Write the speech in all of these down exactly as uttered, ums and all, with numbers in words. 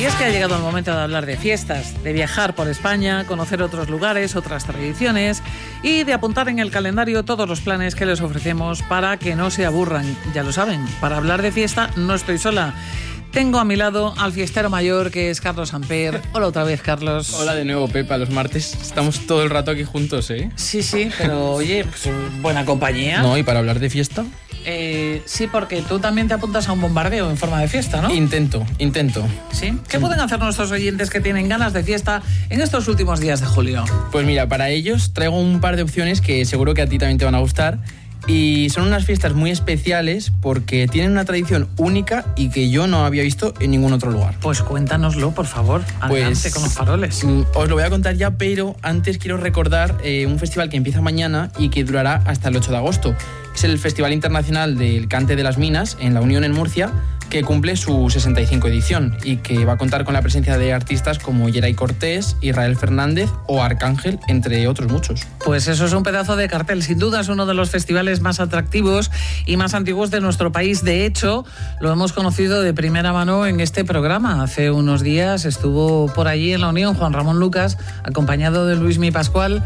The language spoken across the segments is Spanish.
Y es que ha llegado el momento de hablar de fiestas, de viajar por España, conocer otros lugares, otras tradiciones y de apuntar en el calendario todos los planes que les ofrecemos para que no se aburran. Ya lo saben, para hablar de fiesta no estoy sola. Tengo a mi lado al fiestero mayor, que es Carlos Amper. Hola otra vez, Carlos. Hola de nuevo, Pepa. Los martes estamos todo el rato aquí juntos, ¿eh? Sí, sí, pero oye, pues buena compañía. No, ¿y para hablar de fiesta? Eh, sí, porque tú también te apuntas a un bombardeo en forma de fiesta, ¿no? Intento, intento. ¿Sí? ¿Qué pueden hacer nuestros oyentes que tienen ganas de fiesta en estos últimos días de julio? Pues mira, para ellos traigo un par de opciones que seguro que a ti también te van a gustar. Y son unas fiestas muy especiales porque tienen una tradición única y que yo no había visto en ningún otro lugar. Pues cuéntanoslo, por favor. Adelante pues, con los faroles. Os lo voy a contar ya, pero antes quiero recordar eh, un festival que empieza mañana y que durará hasta el ocho de agosto. Es el Festival Internacional del Cante de las Minas en la Unión en Murcia, que cumple su sesenta y cinco edición y que va a contar con la presencia de artistas como Yeray Cortés, Israel Fernández o Arcángel, entre otros muchos. Pues eso es un pedazo de cartel. Sin duda es uno de los festivales más atractivos y más antiguos de nuestro país. De hecho, lo hemos conocido de primera mano en este programa. Hace unos días estuvo por allí en la Unión Juan Ramón Lucas, acompañado de Luismi Pascual,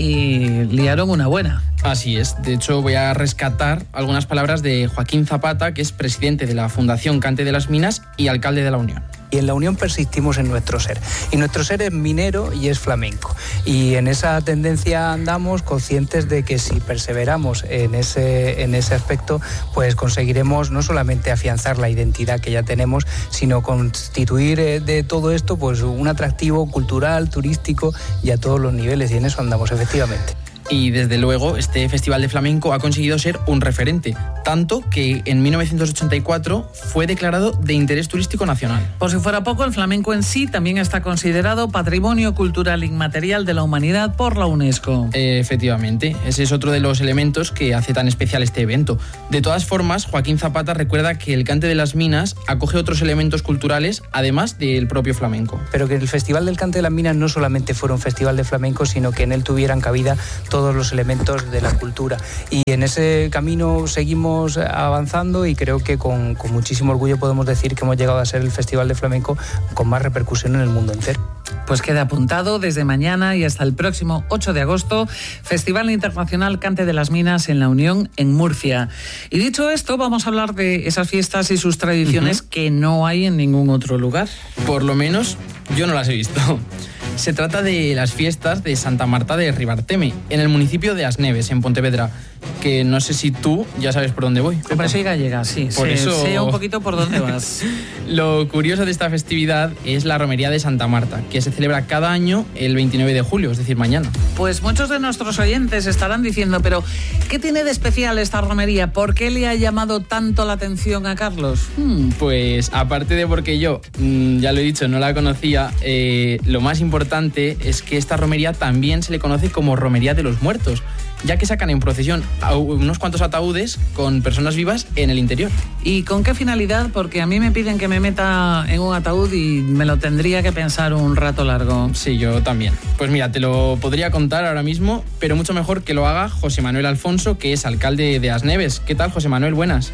y liaron una buena. Así es. De hecho, voy a rescatar algunas palabras de Joaquín Zapata, que es presidente de la Fundación Cante de las Minas y alcalde de la Unión. Y en la Unión persistimos en nuestro ser. Y nuestro ser es minero y es flamenco. Y en esa tendencia andamos conscientes de que si perseveramos en ese, en ese aspecto, pues conseguiremos no solamente afianzar la identidad que ya tenemos, sino constituir de todo esto pues un atractivo cultural, turístico y a todos los niveles. Y en eso andamos, efectivamente. Y desde luego este Festival de Flamenco ha conseguido ser un referente, tanto que en mil novecientos ochenta y cuatro fue declarado de interés turístico nacional. Por si fuera poco, el flamenco en sí también está considerado Patrimonio Cultural Inmaterial de la Humanidad por la UNESCO. Eh, efectivamente, ese es otro de los elementos que hace tan especial este evento. De todas formas, Joaquín Zapata recuerda que el Cante de las Minas acoge otros elementos culturales, además del propio flamenco. Pero que el Festival del Cante de las Minas no solamente fuera un festival de flamenco, sino que en él tuvieran cabida todos los elementos de la cultura. Y en ese camino seguimos avanzando y creo que con, con muchísimo orgullo podemos decir que hemos llegado a ser el Festival de Flamenco con más repercusión en el mundo entero. Pues queda apuntado desde mañana y hasta el próximo ocho de agosto, Festival Internacional Cante de las Minas en la Unión en Murcia. Y dicho esto, vamos a hablar de esas fiestas y sus tradiciones uh-huh. que no hay en ningún otro lugar. Por lo menos yo no las he visto. Se trata de las fiestas de Santa Marta de Ribarteme, en el municipio de Asneves, en Pontevedra, que no sé si tú ya sabes por dónde voy. Hombre, soy gallega, sí. Por sé, eso... sé un poquito por dónde vas. Lo curioso de esta festividad es la romería de Santa Marta, que se celebra cada año el veintinueve de julio, es decir, mañana. Pues muchos de nuestros oyentes estarán diciendo, pero ¿qué tiene de especial esta romería? ¿Por qué le ha llamado tanto la atención a Carlos? Hmm. Pues aparte de porque yo, ya lo he dicho, no la conocía, eh, lo más importante es que esta romería también se le conoce como romería de los muertos, ya que sacan en procesión unos cuantos ataúdes con personas vivas en el interior. ¿Y con qué finalidad? Porque a mí me piden que me meta en un ataúd y me lo tendría que pensar un rato largo. Sí, yo también. Pues mira, te lo podría contar ahora mismo, pero mucho mejor que lo haga José Manuel Alfonso, que es alcalde de Asneves. ¿Qué tal, José Manuel? Buenas.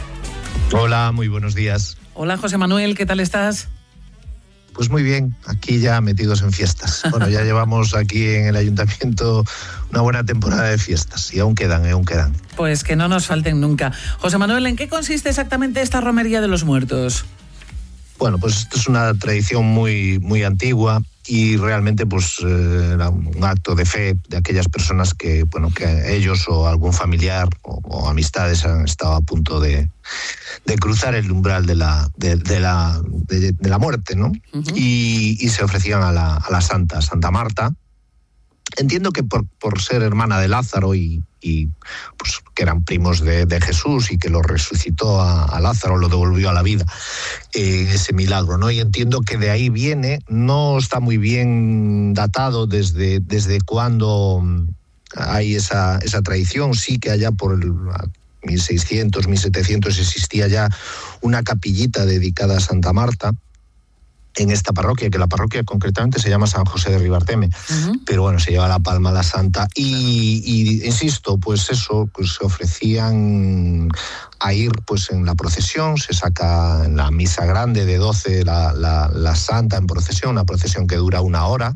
Hola, muy buenos días. Hola, José Manuel, ¿qué tal estás? Pues muy bien, aquí ya metidos en fiestas. Bueno, ya llevamos aquí en el ayuntamiento una buena temporada de fiestas y aún quedan, aún quedan. Pues que no nos falten nunca. José Manuel, ¿en qué consiste exactamente esta romería de los muertos? Bueno, pues esto es una tradición muy, muy antigua y realmente pues eh, era un acto de fe de aquellas personas que, bueno, que ellos o algún familiar o, o amistades han estado a punto de, de cruzar el umbral de la, de, de la, de, de la muerte, ¿no? Uh-huh. Y, y se ofrecían a la, a la Santa, Santa Marta. Entiendo que por, por ser hermana de Lázaro y, y pues que eran primos de, de Jesús y que lo resucitó a, a Lázaro, lo devolvió a la vida, eh, ese milagro, ¿no? Y entiendo que de ahí viene, no está muy bien datado desde, desde cuándo hay esa, esa tradición, sí que allá por el mil seiscientos, mil setecientos existía ya una capillita dedicada a Santa Marta. en esta parroquia, que la parroquia concretamente se llama San José de Ribarteme, uh-huh. pero bueno, se lleva la palma la Santa y, y insisto, pues eso, pues se ofrecían a ir pues en la procesión, se saca en la misa grande de doce la, la, la Santa en procesión, una procesión que dura una hora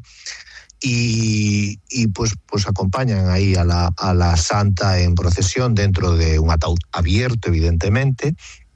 y, y pues, pues acompañan ahí a la, a la Santa en procesión dentro de un ataúd abierto, evidentemente,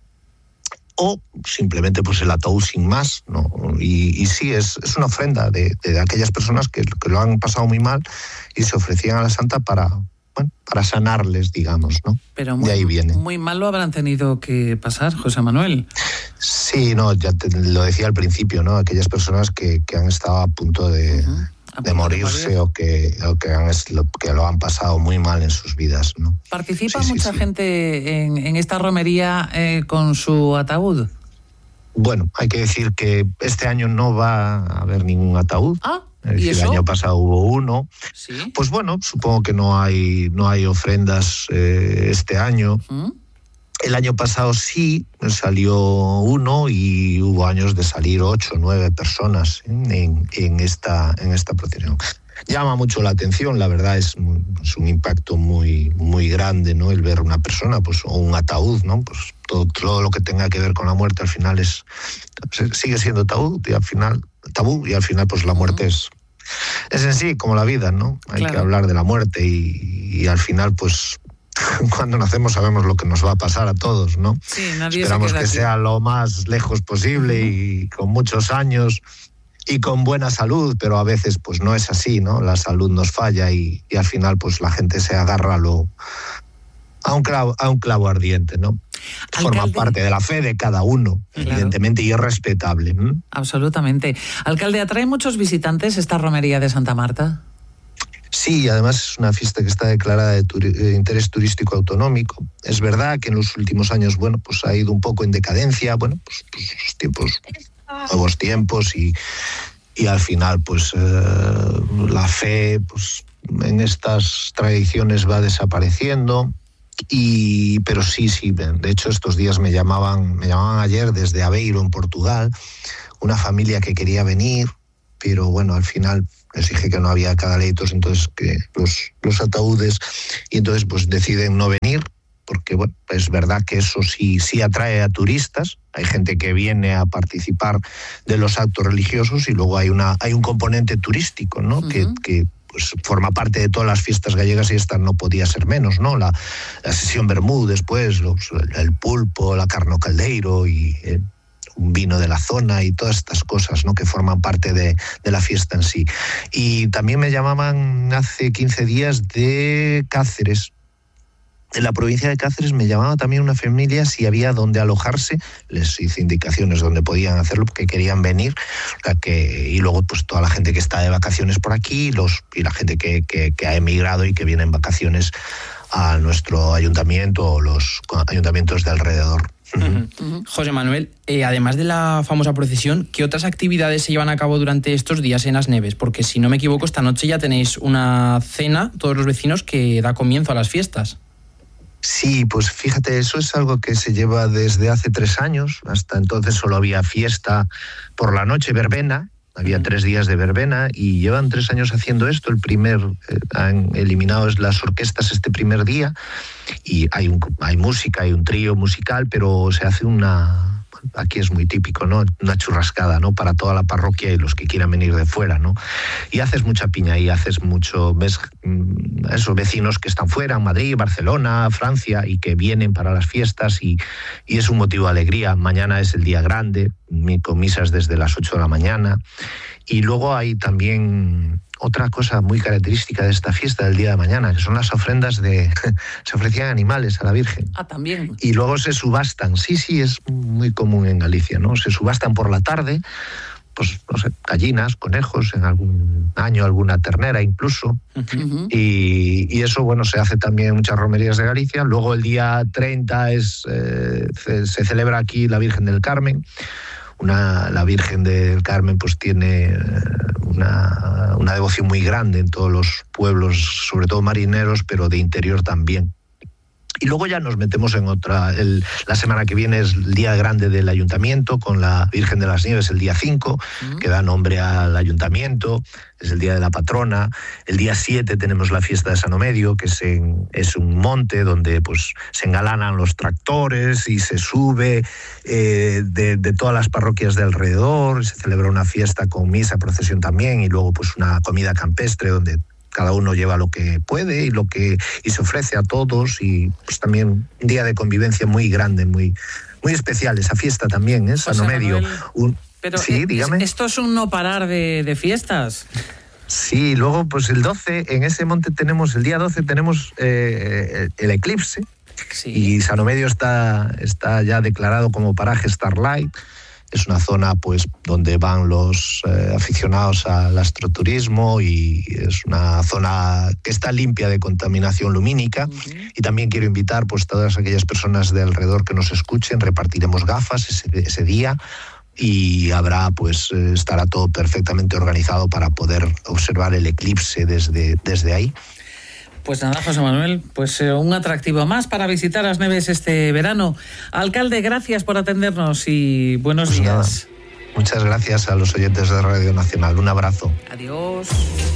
o simplemente pues el ataúd sin más, ¿no? Y, y sí, es, es una ofrenda de, de aquellas personas que, que lo han pasado muy mal y se ofrecían a la Santa para, bueno, para sanarles, digamos, ¿no? Pero muy, de ahí viene. Muy mal lo habrán tenido que pasar, José Manuel. Sí, no, ya te, lo decía al principio, ¿no? Aquellas personas que, que han estado a punto de... Uh-huh. de morirse o que, o que, han, que lo han pasado muy mal en sus vidas, ¿no? ¿Participa sí, mucha sí, sí. gente en, en esta romería eh, con su ataúd? Bueno, hay que decir que este año no va a haber ningún ataúd. Ah, el, ¿y eso? El año pasado hubo uno. ¿Sí? Pues bueno, supongo que no hay, no hay ofrendas eh, este año. ¿Mm? El año pasado sí salió uno y hubo años de salir ocho o nueve personas en, en, esta, en esta procesión. Llama mucho la atención, la verdad es, es un impacto muy, muy grande, ¿no? El ver una persona pues, o un ataúd, ¿no? Pues todo, todo lo que tenga que ver con la muerte al final es sigue siendo tabú y al final, tabú, y al final pues la muerte es, es en sí como la vida, ¿no? Hay claro. que hablar de la muerte y, y al final pues... cuando nacemos sabemos lo que nos va a pasar a todos, ¿no? Sí, nadie Esperamos se queda que aquí. sea lo más lejos posible uh-huh. y con muchos años y con buena salud, pero a veces pues no es así, ¿no? La salud nos falla y, y al final pues la gente se agarra a, lo, a, un, clavo, a un clavo ardiente, ¿no? Alcalde. Forma parte de la fe de cada uno, claro. evidentemente, y es respetable. ¿eh? Absolutamente. Alcalde, ¿atrae muchos visitantes esta romería de Santa Marta? Sí, además es una fiesta que está declarada de, turi- de interés turístico autonómico. Es verdad que en los últimos años, bueno, pues ha ido un poco en decadencia, bueno, pues, pues los tiempos, nuevos tiempos y, y al final, pues eh, la fe, pues en estas tradiciones va desapareciendo. Y, pero sí, sí, de hecho estos días me llamaban, me llamaban ayer desde Aveiro, en Portugal, una familia que quería venir, pero bueno, al final les dije que no había cadaleitos, entonces que los, los ataúdes, y entonces pues deciden no venir, porque bueno, es verdad que eso sí, sí atrae a turistas, hay gente que viene a participar de los actos religiosos y luego hay una hay un componente turístico, ¿no? Uh-huh. que, que pues forma parte de todas las fiestas gallegas y esta no podía ser menos, ¿no? La, la sesión vermú después, los, el pulpo, la carne caldeiro y... Eh, un vino de la zona y todas estas cosas, ¿no? que forman parte de, de la fiesta en sí. Y también me llamaban hace quince días de Cáceres. En la provincia de Cáceres me llamaba también una familia si había donde alojarse, les hice indicaciones donde podían hacerlo porque querían venir, que, y luego pues toda la gente que está de vacaciones por aquí los, y la gente que, que, que ha emigrado y que viene en vacaciones a nuestro ayuntamiento o los ayuntamientos de alrededor. Uh-huh. Uh-huh. José Manuel, eh, además de la famosa procesión, ¿qué otras actividades se llevan a cabo durante estos días en As Neves? Porque si no me equivoco, esta noche ya tenéis una cena, todos los vecinos, que da comienzo a las fiestas. Sí, pues fíjate, eso es algo que se lleva desde hace tres años. Hasta entonces solo había fiesta por la noche, verbena. Había uh-huh. tres días de verbena y llevan tres años haciendo esto. El primer, eh, han eliminado las orquestas este primer día y hay, un, hay música, hay un trío musical, pero se hace una... Aquí es muy típico, ¿no? Una churrascada, ¿no? Para toda la parroquia y los que quieran venir de fuera, ¿no? Y haces mucha piña y haces mucho, ves esos vecinos que están fuera, Madrid, Barcelona, Francia, y que vienen para las fiestas y, y es un motivo de alegría. Mañana es el día grande, con misas desde las ocho de la mañana. Y luego hay también otra cosa muy característica de esta fiesta del día de mañana, que son las ofrendas de... se ofrecían animales a la Virgen. Ah, también. Y luego se subastan. Sí, sí, es muy común en Galicia, ¿no? Se subastan por la tarde, pues, no sé, gallinas, conejos, en algún año alguna ternera incluso. Uh-huh. Y, y eso, bueno, se hace también en muchas romerías de Galicia. Luego el día treinta es, eh, se, se celebra aquí la Virgen del Carmen. Una, la Virgen del Carmen pues tiene una, una devoción muy grande en todos los pueblos, sobre todo marineros, pero de interior también. Y luego ya nos metemos en otra. El, la semana que viene es el día grande del ayuntamiento, con la Virgen de las Nieves el día cinco, uh-huh. que da nombre al ayuntamiento, es el día de la patrona. El día siete tenemos la fiesta de San Omedio, que es, en, es un monte donde pues, se engalanan los tractores y se sube eh, de, de todas las parroquias de alrededor, se celebra una fiesta con misa, procesión también, y luego pues una comida campestre donde cada uno lleva lo que puede y lo que y se ofrece a todos, y pues también un día de convivencia muy grande, muy muy especial esa fiesta también, ¿eh? San Omedio. Un... Pero sí, dígame. Esto es un no parar de, de fiestas. Sí, luego pues el doce, en ese monte tenemos, el día doce tenemos eh, el eclipse, sí. y San Omedio está, está ya declarado como paraje Starlight. Es una zona pues donde van los eh, aficionados al astroturismo, y es una zona que está limpia de contaminación lumínica. Uh-huh. Y también quiero invitar pues todas aquellas personas de alrededor que nos escuchen. Repartiremos gafas ese, ese día, y habrá pues estará todo perfectamente organizado para poder observar el eclipse desde, desde ahí. Pues nada, José Manuel, pues eh, un atractivo más para visitar las Neves este verano. Alcalde, gracias por atendernos y buenos pues días. Nada. Muchas gracias a los oyentes de Radio Nacional. Un abrazo. Adiós.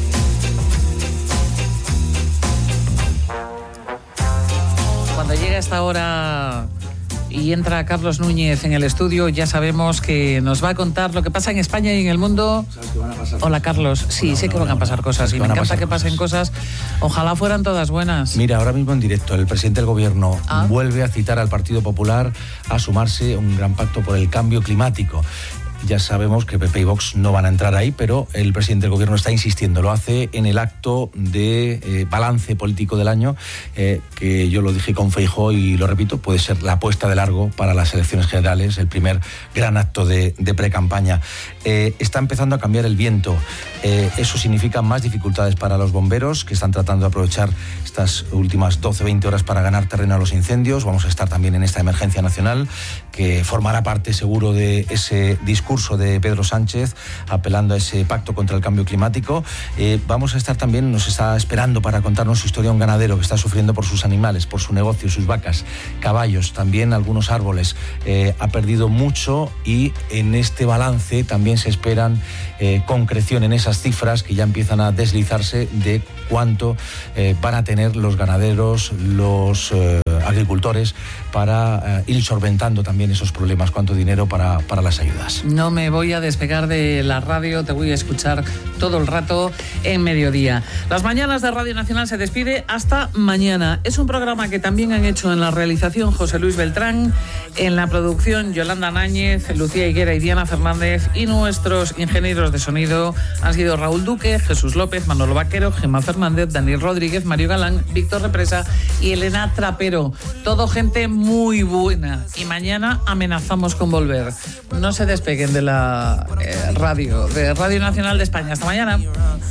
Cuando llega esta hora y entra Carlos Núñez en el estudio, ya sabemos que nos va a contar lo que pasa en España y en el mundo. ¿Sabes que van a pasar? Hola, Carlos. Sí, hola, sé hola, que van a pasar hola. cosas y me encanta que pasen cosas. cosas. Ojalá fueran todas buenas. Mira, ahora mismo en directo, el presidente del Gobierno ¿Ah? vuelve a citar al Partido Popular a sumarse a un gran pacto por el cambio climático. Ya sabemos que P P y Vox no van a entrar ahí, pero el presidente del Gobierno está insistiendo. Lo hace en el acto de eh, balance político del año, eh, que yo lo dije con Feijóo y lo repito, puede ser la apuesta de largo para las elecciones generales, el primer gran acto de, de pre-campaña. Eh, está empezando a cambiar el viento. Eh, eso significa más dificultades para los bomberos, que están tratando de aprovechar estas últimas doce veinte horas para ganar terreno a los incendios. Vamos a estar también en esta emergencia nacional, que formará parte seguro de ese discurso de Pedro Sánchez, apelando a ese pacto contra el cambio climático. Eh, vamos a estar también, nos está esperando para contarnos su historia un ganadero que está sufriendo por sus animales, por su negocio, sus vacas, caballos, también algunos árboles. Eh, ha perdido mucho, y en este balance también se esperan eh, concreción en esas cifras que ya empiezan a deslizarse de cuánto eh, van a tener los ganaderos, los eh, agricultores, para eh, ir solventando también esos problemas, cuánto dinero para, para las ayudas. No me voy a despegar de la radio, te voy a escuchar todo el rato en mediodía. Las mañanas de Radio Nacional se despide hasta mañana. Es un programa que también han hecho en la realización José Luis Beltrán, en la producción Yolanda Náñez, Lucía Higuera y Diana Fernández, y nuestros ingenieros de sonido han sido Raúl Duque, Jesús López, Manolo Vaquero, Gemma Fernández, Daniel Rodríguez, Mario Galán, Víctor Represa y Elena Trapero. Todo gente muy buena, y mañana amenazamos con volver. No se despeguen de la eh, radio, de Radio Nacional de España. Hasta mañana.